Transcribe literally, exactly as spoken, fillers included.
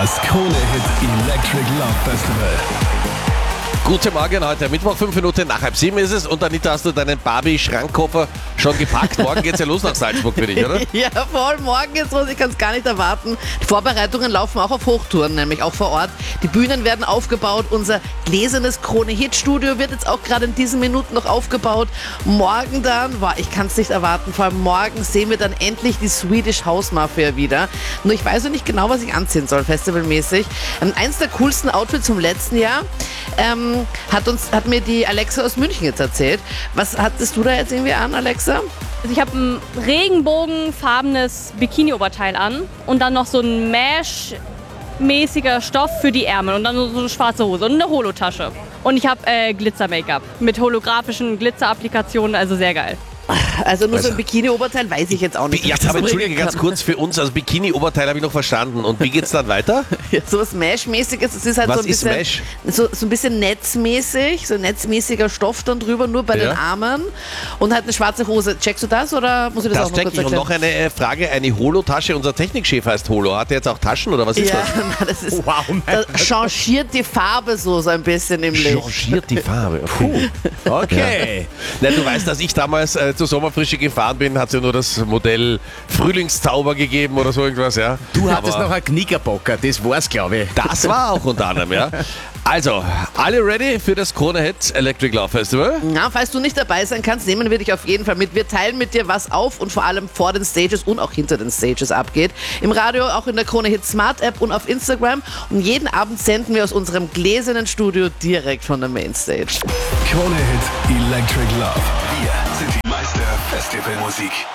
Das Krone-Hit Electric Love Festival. Guten Morgen, heute Mittwoch, fünf Minuten nach halb sieben ist es. Und Anita, hast du deinen Barbie-Schrankkoffer schon gepackt? Morgen geht's ja los nach Salzburg für dich, oder? Ja, voll. Morgen geht's los. Ich kann es gar nicht erwarten. Die Vorbereitungen laufen auch auf Hochtouren, nämlich auch vor Ort. Die Bühnen werden aufgebaut. Unser gläsernes Krone-Hit-Studio wird jetzt auch gerade in diesen Minuten noch aufgebaut. Morgen dann, boah, ich kann es nicht erwarten. Vor allem morgen sehen wir dann endlich die Swedish House Mafia wieder. Nur ich weiß noch nicht genau, was ich anziehen soll, festivalmäßig. Ähm, eins der coolsten Outfits vom letzten Jahr ähm, hat, uns, hat mir die Alexa aus München jetzt erzählt. Was hattest du da jetzt irgendwie an, Alexa? Also ich habe ein regenbogenfarbenes Bikini-Oberteil an und dann noch so ein Mesh-mäßiger Stoff für die Ärmel und dann so eine schwarze Hose und eine Holotasche. Und ich habe äh, Glitzer-Make-up mit holographischen Glitzer-Applikationen, also sehr geil. Also nur so Also- ein Bikini-Oberteil weiß ich jetzt auch nicht. wie Ja, ich das aber entschuldige bringen ganz kann. kurz für uns, also Bikini-Oberteil habe ich noch verstanden. Und wie geht's dann weiter? Ja, so was Mesh-mäßiges, es ist halt Was so ein ist bisschen, Mesh? So, so ein bisschen netzmäßig, so ein netzmäßiger Stoff dann drüber, nur bei Ja. den Armen und halt eine schwarze Hose. Checkst du das oder muss ich das, Das auch noch check kurz ich. Und erklären? noch eine äh, Frage, eine Holo-Tasche. Unser Technikchef heißt Holo. Hat er jetzt auch Taschen oder was ist Ja, das? na, das ist, Wow, mein da changiert die Farbe so, so ein bisschen im Licht. Changiert die Farbe. Puh. Okay. Na, du weißt, dass ich damals äh, zur Sommerfrische gefahren bin, hat es ja nur das Modell Frühlingszauber gegeben oder so irgendwas, ja. Du hattest Aber noch einen Knickerbocker, das war's, glaube ich. das war auch unter anderem, ja. Also, alle ready für das Krone-Hit Electric Love Festival? Na, falls du nicht dabei sein kannst, nehmen wir dich auf jeden Fall mit. Wir teilen mit dir, was auf und vor allem vor den Stages und auch hinter den Stages abgeht. Im Radio, auch in der Krone Hit Smart App und auf Instagram. Und jeden Abend senden wir aus unserem gläsernen Studio direkt von der Mainstage. Krone-Hit Electric Love. Wir sind die Meister Festivalmusik.